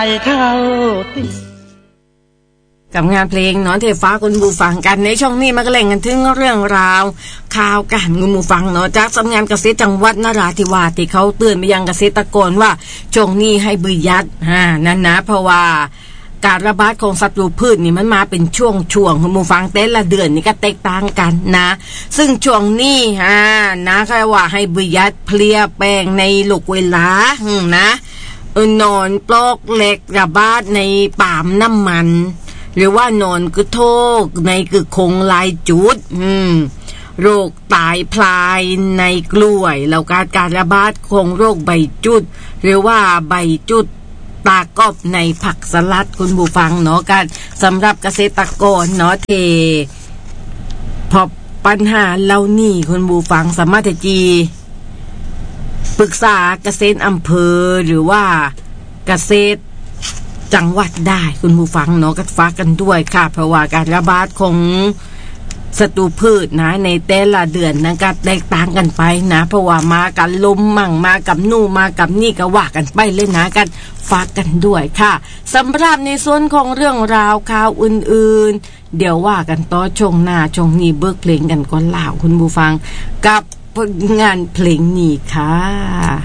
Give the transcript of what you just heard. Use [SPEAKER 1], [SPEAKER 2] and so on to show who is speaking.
[SPEAKER 1] เท่ากับงานเพลงนอนเทฟ้าคุณผู้ฟังกันในช่องนี้มาก็เล่นกันถึงเรื่องราวข่าวการคุณผู้ฟังเนาะจากสำนักงานเกษตรจังหวัดนราธิวาสที่เขาเตือนไปยังเกษตรกรว่าช่วงนี้ให้ประหยัดนั่นนะเพราะว่าการระบาดของศัตรูพืชนี่มันมาเป็นช่วงคุณผู้ฟังแต่ละเดือนนี่ก็แตกต่างกันนะซึ่งช่วงนี้นะก็ว่าให้ประหยัดเพลียแป้งในลูกเวลานะนอนปลอกเหล็กระบาดในปาล์มน้ำมันหรือว่านอนกระโทกในกึกคงลายจุดโรคตายพลายในกล้วยแล้วการระบาดของโรคใบจุดหรือว่าใบจุดตากอบในผักสลัดคุณผู้ฟังเนาะกันสำหรับเกษตรกรเนาะพอปัญหาเหล่านี้คุณผู้ฟังสามารถจะปรึกษาเกษตรอำเภอหรือว่าเกษตรจังหวัดได้คุณผู้ฟังเนาะก็ฝากกันด้วยค่ะเพราะว่าการระบาดของศัตรูพืชนะในแต่ละเดือนนะก็แตกต่างกันไปนะเพราะว่ามากับลมมั่งมากับนู่มากับนี่ก็ว่ากันไปเลยนะกันฝากกันด้วยค่ะสำหรับในส่วนของเรื่องราวข่าวอื่นๆเดี๋ยวว่ากันต่อช่วงหน้าช่วงนี้เบิกเพลงกันก่อนล่ะคุณผู้ฟังกับผลงานเพลงนี้ค่ะ